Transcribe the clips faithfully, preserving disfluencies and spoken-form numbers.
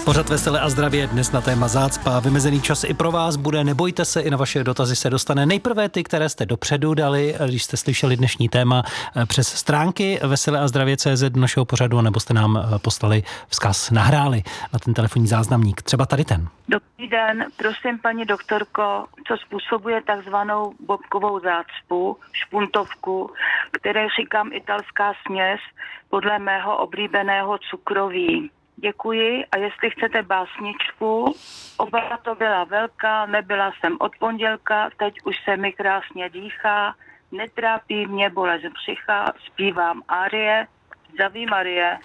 Pořad Veselé a zdravě dnes na téma zácpa. Vymezený čas i pro vás bude, nebojte se, i na vaše dotazy se dostane. Nejprve ty, které jste dopředu dali, když jste slyšeli dnešní téma přes stránky veselé a zdravě tečka cé zet do našeho pořadu, nebo jste nám poslali vzkaz, nahráli na ten telefonní záznamník. Třeba tady ten. Dobrý den, prosím paní doktorko, co způsobuje takzvanou bobkovou zácpu, špuntovku, které říkám italská směs, podle mého oblíbeného cukroví. Děkuji a jestli chcete básničku, oba to byla velká, nebyla jsem od pondělka, teď už se mi krásně dýchá, netrápí mě bolest břicha, zpívám árie, zdraví Marie.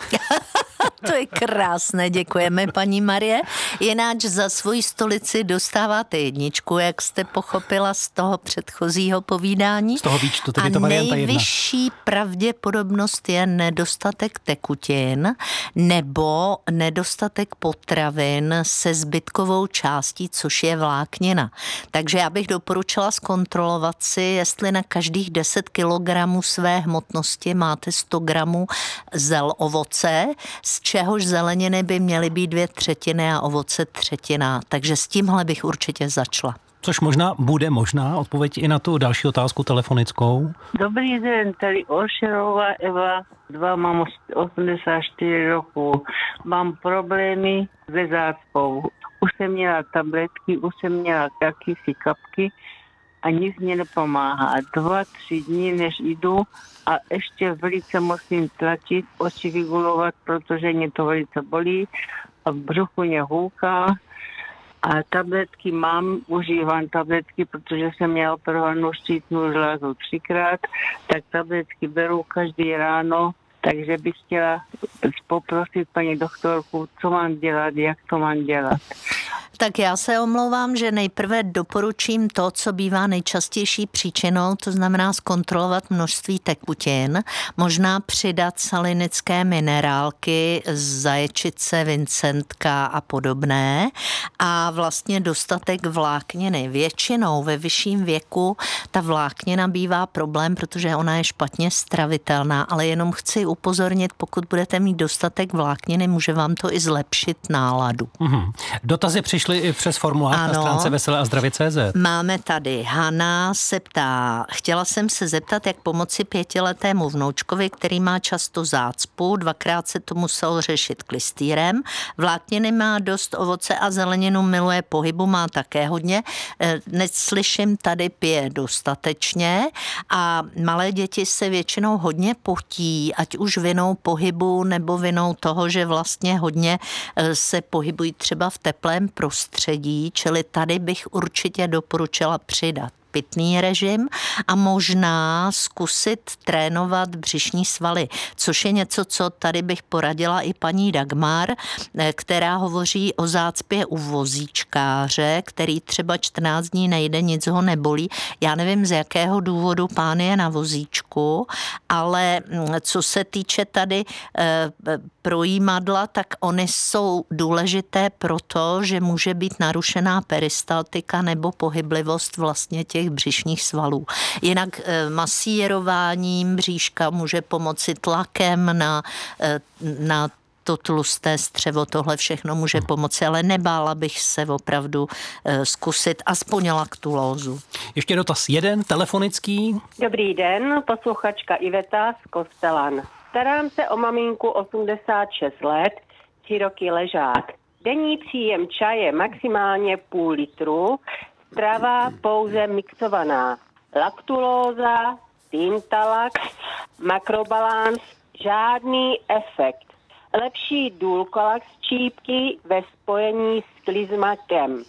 To je krásné, děkujeme paní Marie. Jináč za svoji stolici dostáváte jedničku, jak jste pochopila z toho předchozího povídání. Z toho výčtu, tedy to varianta jedna. A nejvyšší pravděpodobnost je nedostatek tekutin nebo nedostatek potravin se zbytkovou částí, což je vláknina. Takže já bych doporučila zkontrolovat si, jestli na každých deset kilogramů své hmotnosti máte sto gramů zel ovoce, z čehož zeleniny by měly být dvě třetiny a ovoce třetina. Takže s tímhle bych určitě začala. Což možná bude možná odpověď i na tu další otázku telefonickou. Dobrý den, tady Oršerová Eva, dva, mám osmdesát čtyři roku. Mám problémy se zácpou. Už jsem měla tabletky, už jsem měla jakýsi kapky a nic mě nepomáhá. Dva, tři dny, než jdu a ještě velice musím tlačit, oči vygulovat, protože mě to velice bolí a v bruchu mě houká. A tabletky mám, užívám tabletky, protože jsem měla operovanou štítnou žlázu třikrát, tak tabletky beru každý ráno, takže bych chtěla poprosit paní doktorku, co mám dělat, jak to mám dělat. Tak já se omlouvám, že nejprve doporučím to, co bývá nejčastější příčinou, to znamená zkontrolovat množství tekutin, možná přidat salinické minerálky, zaječice, vincentka a podobné a vlastně dostatek vlákniny. Většinou ve vyšším věku ta vláknina bývá problém, protože ona je špatně stravitelná, ale jenom chci upozornit, pokud budete mít dostatek vlákniny, může vám to i zlepšit náladu. Mm-hmm. Dotazy přišly i přes formulář ano, na stránce veselé a zdravě tečka cé zet. Máme tady. Hana se ptá, chtěla jsem se zeptat, jak pomoci pětiletému vnoučkovi, který má často zácpu, dvakrát se to musel řešit klystýrem. Vlákniny má dost, ovoce a zeleninu miluje, pohybu má také hodně. Neslyším, tady pije dostatečně a malé děti se většinou hodně potí, ať už vinou pohybu nebo vinou toho, že vlastně hodně se pohybují třeba v teplém prostředí, čili tady bych určitě doporučila přidat pitný režim a možná zkusit trénovat břišní svaly, což je něco, co tady bych poradila i paní Dagmar, která hovoří o zácpě u vozíčkáře, který třeba čtrnáct dní nejde, nic ho nebolí. Já nevím, z jakého důvodu pán je na vozíčku, ale co se týče tady e, projímadla, tak ony jsou důležité proto, že může být narušená peristaltika nebo pohyblivost vlastně těch břišních svalů. Jinak e, masírováním bříška může pomoci tlakem na, e, na to tlusté střevo, tohle všechno může pomoci, ale nebála bych se opravdu e, zkusit aspoň laktulózu. Ještě dotaz jeden, telefonický. Dobrý den, posluchačka Iveta z Kostelan. Starám se o maminku osmdesát šest let, tři roky ležák. Denní příjem čaje maximálně půl litru, strava pouze mixovaná. Laktulóza, Tintalax, makrobalans, žádný efekt. Lepší Dulcolax čípky ve spojení s klizmakem.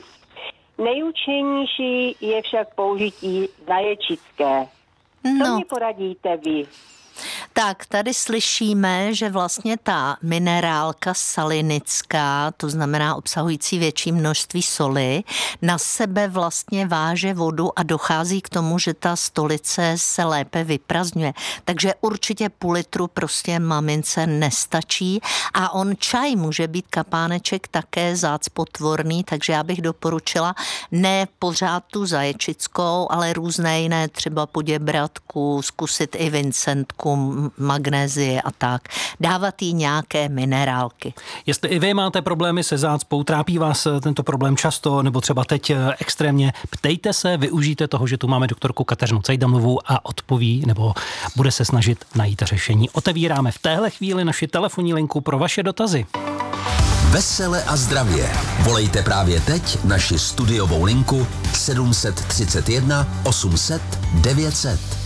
Nejúčinnější je však použití zaječické. Co No. mi poradíte vy? Tak, tady slyšíme, že vlastně ta minerálka salinická, to znamená obsahující větší množství soli, na sebe vlastně váže vodu a dochází k tomu, že ta stolice se lépe vyprazdňuje. Takže určitě půl litru prostě mamince nestačí a on čaj může být kapáneček také zácpotvorný, takže já bych doporučila ne pořád tu zaječickou, ale různé jiné, třeba poděbratku, zkusit i vincentku, kalium, magnézie a tak. Dávat jí nějaké minerálky. Jestli i vy máte problémy se zácpou, trápí vás tento problém často, nebo třeba teď extrémně, ptejte se, využijte toho, že tu máme doktorku Kateřinu Cejdamovou a odpoví, nebo bude se snažit najít řešení. Otevíráme v téhle chvíli naši telefonní linku pro vaše dotazy. Vesele a zdravě. Volejte právě teď naši studiovou linku sedm set třicet jedna osm set devět set.